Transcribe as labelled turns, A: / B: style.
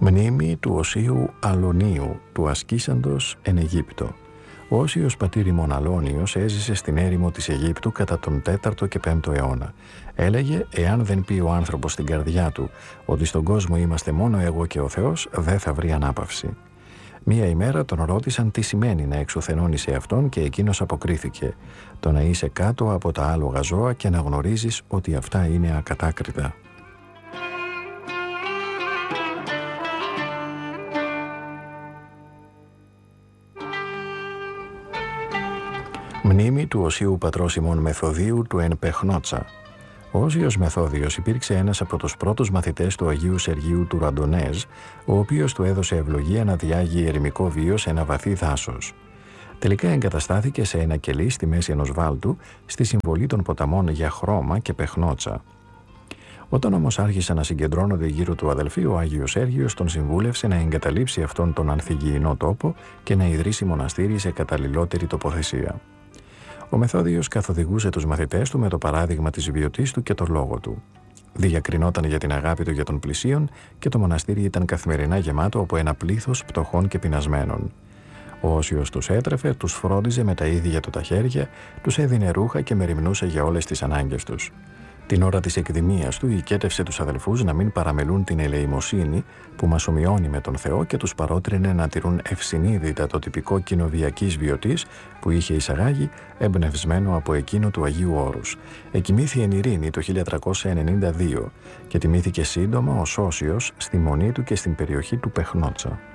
A: Μνήμη του Οσίου Αλωνίου, του ασκήσαντος εν Αιγύπτο. Ο Όσιος πατήρ ημών Αλώνιος έζησε στην έρημο της Αιγύπτου κατά τον 4ο και 5ο αιώνα. Έλεγε, εάν δεν πει ο άνθρωπος στην καρδιά του ότι στον κόσμο είμαστε μόνο εγώ και ο Θεός, δεν θα βρει ανάπαυση. Μία ημέρα τον ρώτησαν τι σημαίνει να εξουθενώνει σε αυτόν και εκείνος αποκρίθηκε: το να είσαι κάτω από τα άλογα ζώα και να γνωρίζεις ότι αυτά είναι ακατάκριτα. Μνήμη του Οσίου πατρός ημών Μεθοδίου του εν Πεχνότσα. Ο Όσιος Μεθόδιος υπήρξε ένας από τους πρώτους μαθητές του Αγίου Σεργίου του Ραντονέζ, ο οποίος του έδωσε ευλογία να διάγει ερημικό βίο σε ένα βαθύ δάσος. Τελικά εγκαταστάθηκε σε ένα κελί στη μέση ενός βάλτου, στη συμβολή των ποταμών για Χρώμα και Πεχνότσα. Όταν όμως άρχισαν να συγκεντρώνονται γύρω του αδελφοί, ο Άγιος Σέργιος τον συμβούλευσε να εγκαταλείψει αυτόν τον ανθυγιεινό τόπο και να ιδρύσει μοναστήρι σε καταλληλότερη τοποθεσία. Ο Μεθόδιος καθοδηγούσε τους μαθητές του με το παράδειγμα της βιωτής του και τον λόγο του. Διακρινόταν για την αγάπη του για τον πλησίον και το μοναστήρι ήταν καθημερινά γεμάτο από ένα πλήθος πτωχών και πεινασμένων. Ο Όσιος τους έτρεφε, τους φρόντιζε με τα ίδια του τα χέρια, τους έδινε ρούχα και μεριμνούσε για όλες τις ανάγκες τους. Την ώρα της εκδημίας του οικέτευσε τους αδελφούς να μην παραμελούν την ελεημοσύνη που μας ομοιώνει με τον Θεό και τους παρότρινε να τηρούν ευσυνείδητα το τυπικό κοινοβιακής βιωτής που είχε εισαγάγει, εμπνευσμένο από εκείνο του Αγίου Όρους. Εκοιμήθη εν ειρήνη το 1392 και τιμήθηκε σύντομα ως Όσιος στη μονή του και στην περιοχή του Πεχνότσα.